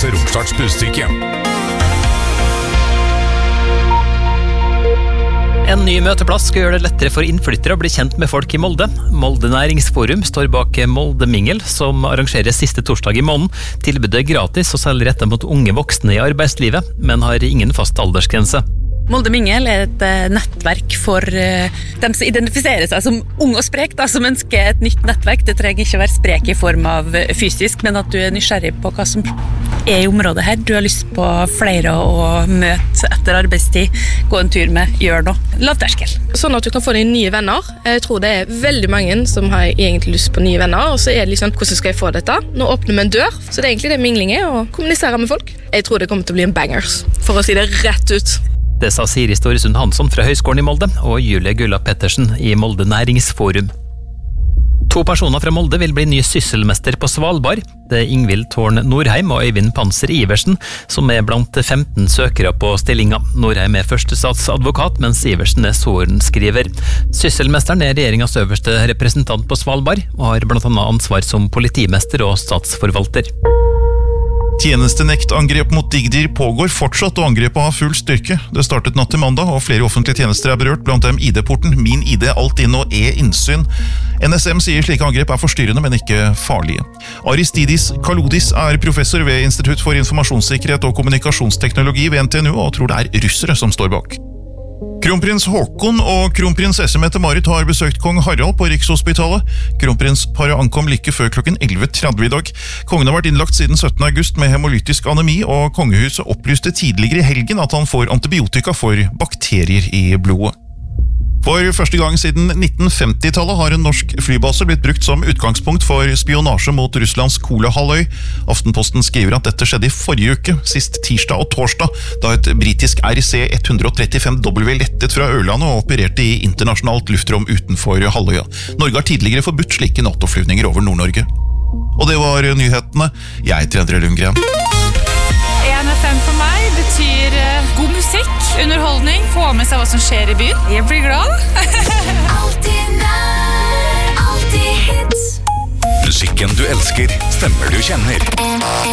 Sykehuset Romsdals Budstikke. En ny møteplass skal gjøre det lettere for innflyttere å bli kjent med folk i Molde. Molde Næringsforum står bak Molde Mingel, som arrangeres siste torsdag i måneden. Tilbudet er gratis og særlig rettet mot unge voksne i arbeidslivet, men har ingen fast aldersgrense. Molde Mingel er et nettverk for dem som identifiserer seg som ung og sprek, som ønsker et nytt nettverk. Det trenger ikke å være sprek i form av fysisk, men at du er nysgjerrig på hva som er i området her. Du har lyst på flere å møte etter arbeidstid, gå en tur med, gjøre noe. Lavterskel. Sånn at du kan få deg nye venner. Jeg tror det er veldig mange som har egentlig lyst på nye venner, og så er det liksom, hvordan skal jeg få dette? Nå åpner vi en dør, så det er egentlig det mingling er, å kommunisere med folk. Jeg tror det kommer til å bli en bangers, for å si det rett ut. Det sa Siri Storesund Hansson fra Høgskolen i Molde og Julie Gulla Pettersen i Molde Næringsforum. 2 personer fra Molde vil bli ny sysselmester på Svalbard. Det er Ingvild Tårn Norheim og Øyvind Panser Iversen, som er blant 15 søkere på stillinga. Norheim er førstestatsadvokat, mens Iversen er sorenskriver. Sysselmesteren er regjeringas øverste representant på Svalbard, og har blant annet ansvar som politimester og statsforvalter. Tjenestenektangrep mot Digdir pågår fortsatt, og angrepet har full styrke. Det startet natt til mandag, og flere offentlige tjenester er berørt, blant dem ID-porten, Min ID, Alt inn og E-innsyn. NSM sier slike angrep er forstyrrende, men ikke farlige. Aristidis Kalodis er professor ved Institutt for informasjonssikkerhet og kommunikasjonsteknologi ved NTNU, og tror det er russere som står bak. Kronprins Håkon og kronprinsesse Mette-Marit har besøkt kong Harald på Rikshospitalet. Kronprinsparet ankom like før klokken 11:30 i dag. Kongen har vært innlagt siden 17. august med hemolytisk anemi, og kongehuset opplyste tidligere i helgen at han får antibiotika for bakterier i blodet. For første gang siden 1950-tallet har en norsk flybase blitt brukt som utgangspunkt for spionasje mot Russlands Kolahalvøy. Aftenposten skriver at dette skjedde i forrige uke, sist tirsdag og torsdag, da et britisk RC-135W lettet fra Ørlandet og opererte i internasjonalt luftrom utenfor halvøya. Norge har tidligere forbudt slike NATO-flyvninger over Nord-Norge. Og det var nyhetene. Jeg heter Endre Lundgren. 1FM for meg betyr god musikk, underholdning, få med seg hva som skjer i byen. Jeg blir glad. Alltid nær, alltid hits. Musikken du elsker, stemmer du kjenner.